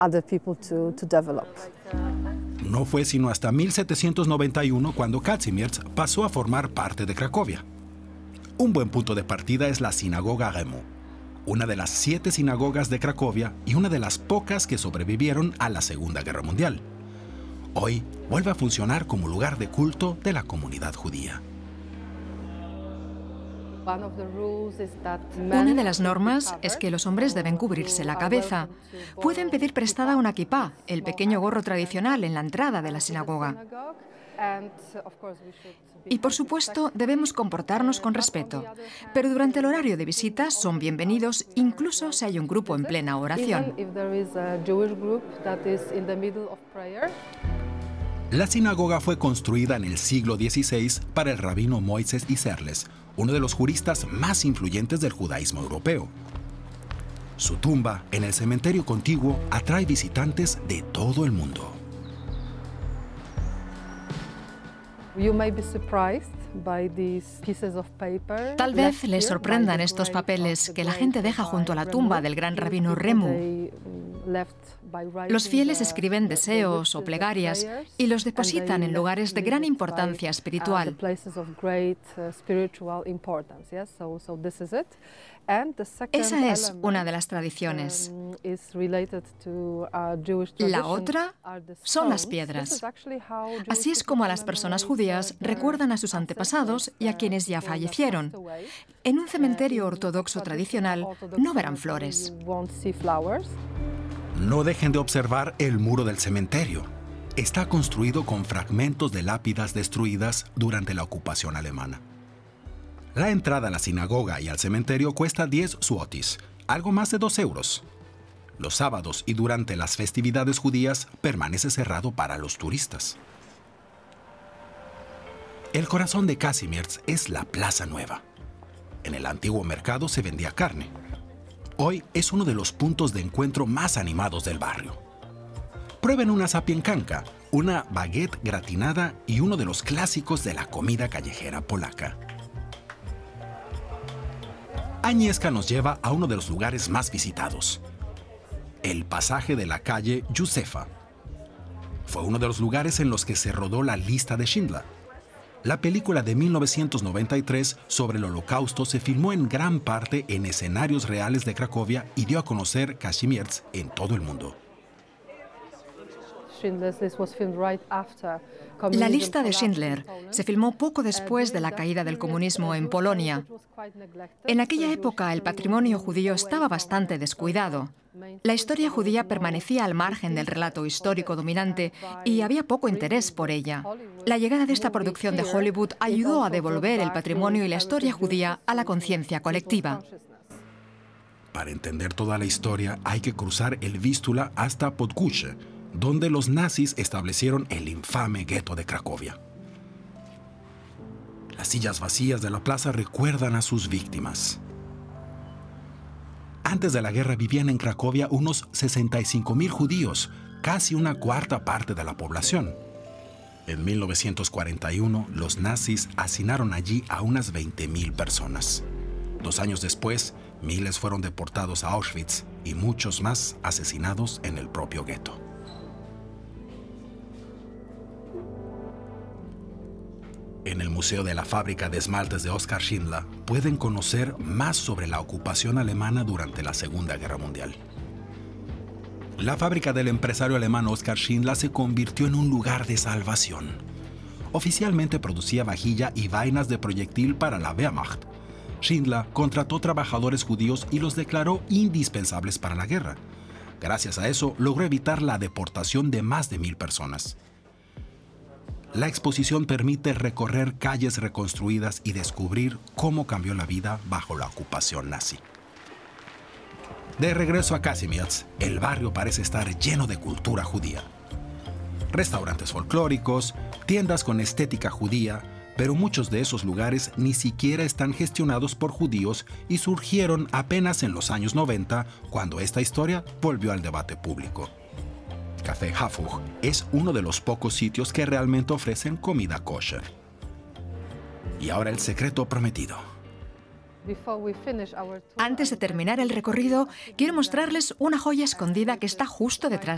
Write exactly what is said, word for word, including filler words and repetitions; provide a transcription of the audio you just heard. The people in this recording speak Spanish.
other people to, to develop. No fue sino hasta mil setecientos noventa y uno cuando Kazimierz pasó a formar parte de Cracovia. Un buen punto de partida es la Sinagoga Remu, una de las siete sinagogas de Cracovia y una de las pocas que sobrevivieron a la Segunda Guerra Mundial. Hoy vuelve a funcionar como lugar de culto de la comunidad judía. Una de las normas es que los hombres deben cubrirse la cabeza. Pueden pedir prestada una kipá, el pequeño gorro tradicional en la entrada de la sinagoga. Y por supuesto, debemos comportarnos con respeto. Pero durante el horario de visitas son bienvenidos, incluso si hay un grupo en plena oración. La sinagoga fue construida en el siglo dieciséis para el rabino Moisés Isserles, uno de los juristas más influyentes del judaísmo europeo. Su tumba en el cementerio contiguo atrae visitantes de todo el mundo. Tal vez les sorprendan estos papeles que la gente deja junto a la tumba del gran rabino Remu. Los fieles escriben deseos o plegarias y los depositan en lugares de gran importancia espiritual. Esa es una de las tradiciones. La otra son las piedras. Así es como a las personas judías recuerdan a sus antepasados y a quienes ya fallecieron. En un cementerio ortodoxo tradicional no verán flores. No dejen de observar el muro del cementerio. Está construido con fragmentos de lápidas destruidas durante la ocupación alemana. La entrada a la sinagoga y al cementerio cuesta diez zlotys, algo más de dos euros. Los sábados y durante las festividades judías permanece cerrado para los turistas. El corazón de Kazimierz es la Plaza Nueva. En el antiguo mercado se vendía carne. Hoy es uno de los puntos de encuentro más animados del barrio. Prueben una sapienkanka, una baguette gratinada y uno de los clásicos de la comida callejera polaca. Agnieszka nos lleva a uno de los lugares más visitados, el pasaje de la calle Józefa. Fue uno de los lugares en los que se rodó La lista de Schindler. La película de mil novecientos noventa y tres sobre el Holocausto se filmó en gran parte en escenarios reales de Cracovia y dio a conocer Kazimierz en todo el mundo. La lista de Schindler se filmó poco después de la caída del comunismo en Polonia. En aquella época el patrimonio judío estaba bastante descuidado. La historia judía permanecía al margen del relato histórico dominante y había poco interés por ella. La llegada de esta producción de Hollywood ayudó a devolver el patrimonio y la historia judía a la conciencia colectiva. Para entender toda la historia hay que cruzar el Vístula hasta Podgórze, donde los nazis establecieron el infame gueto de Cracovia. Las sillas vacías de la plaza recuerdan a sus víctimas. Antes de la guerra vivían en Cracovia unos sesenta y cinco mil judíos, casi una cuarta parte de la población. En mil novecientos cuarenta y uno, los nazis hacinaron allí a unas veinte mil personas. Dos años después, miles fueron deportados a Auschwitz y muchos más asesinados en el propio gueto. En el Museo de la Fábrica de Esmaltes de Oskar Schindler pueden conocer más sobre la ocupación alemana durante la Segunda Guerra Mundial. La fábrica del empresario alemán Oskar Schindler se convirtió en un lugar de salvación. Oficialmente producía vajilla y vainas de proyectil para la Wehrmacht. Schindler contrató trabajadores judíos y los declaró indispensables para la guerra. Gracias a eso, logró evitar la deportación de más de mil personas. La exposición permite recorrer calles reconstruidas y descubrir cómo cambió la vida bajo la ocupación nazi. De regreso a Kazimierz, el barrio parece estar lleno de cultura judía. Restaurantes folclóricos, tiendas con estética judía, pero muchos de esos lugares ni siquiera están gestionados por judíos y surgieron apenas en los años noventa, cuando esta historia volvió al debate público. Café Hafug es uno de los pocos sitios que realmente ofrecen comida kosher. Y ahora el secreto prometido. Antes de terminar el recorrido, quiero mostrarles una joya escondida que está justo detrás